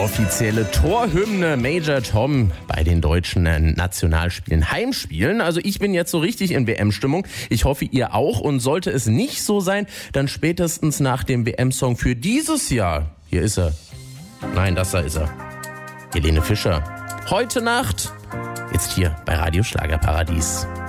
offizielle Torhymne Major Tom bei den deutschen Nationalspielen, Heimspielen. Also ich bin jetzt so richtig in WM-Stimmung. Ich hoffe, ihr auch. Und sollte es nicht so sein, dann spätestens nach dem WM-Song für dieses Jahr. Hier ist er. Nein, das da ist er. Helene Fischer. Heute Nacht. Jetzt hier bei Radio Schlagerparadies.